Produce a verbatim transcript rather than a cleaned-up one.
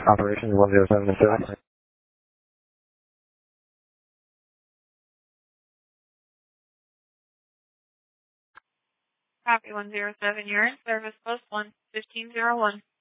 Operation one zero seven to service. Copy one zero seven, you're in service, post one, fifteen zero one.